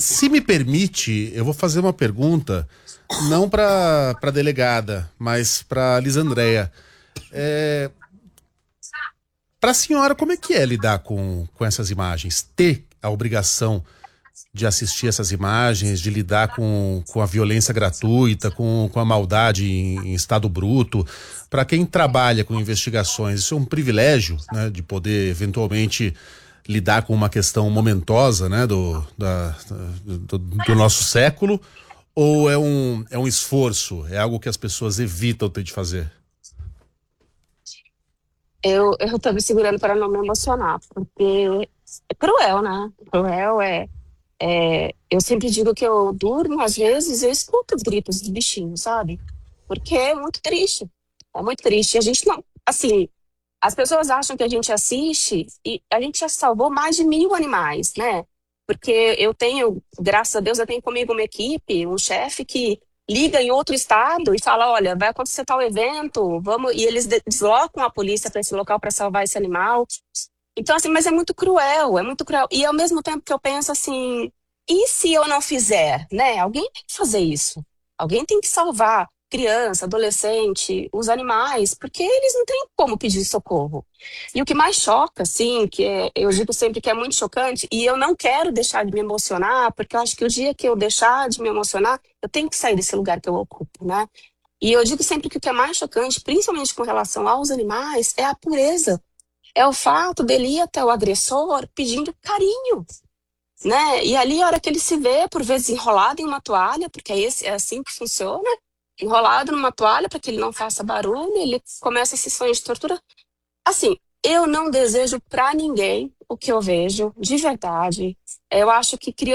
Se me permite, eu vou fazer uma pergunta, não para delegada, mas para Lisandréia. Para a senhora, como é que é lidar com essas imagens? Ter a obrigação de assistir essas imagens, de lidar com a violência gratuita, com a maldade em estado bruto. Para quem trabalha com investigações, isso é um privilégio, né, de poder eventualmente lidar com uma questão momentosa, né, do nosso século, ou é um esforço, é algo que as pessoas evitam ter de fazer? Eu tô me segurando para não me emocionar, porque é cruel, né? Cruel eu sempre digo que eu durmo, às vezes, eu escuto os gritos dos bichinhos, sabe? Porque é muito triste. É muito triste. A gente não. Assim, as pessoas acham que a gente assiste e a gente já salvou mais de 1.000 animais, né? Porque eu tenho, graças a Deus, eu tenho comigo uma equipe, um chefe que liga em outro estado e fala, olha, vai acontecer tal evento, vamos, e eles deslocam a polícia para esse local para salvar esse animal. Então, assim, mas é muito cruel, é muito cruel. E ao mesmo tempo que eu penso assim, e se eu não fizer, né? Alguém tem que fazer isso. Alguém tem que salvar criança, adolescente, os animais, porque eles não têm como pedir socorro. E o que mais choca, assim, eu digo sempre que é muito chocante, e eu não quero deixar de me emocionar, porque eu acho que o dia que eu deixar de me emocionar, eu tenho que sair desse lugar que eu ocupo, né? E eu digo sempre que o que é mais chocante, principalmente com relação aos animais, é a pureza. É o fato dele ir até o agressor pedindo carinho, né? E ali, a hora que ele se vê, por vezes enrolado em uma toalha, porque é assim que funciona, enrolado numa toalha para que ele não faça barulho, ele começa esse sonho de tortura. Assim, eu não desejo para ninguém o que eu vejo, de verdade. Eu acho que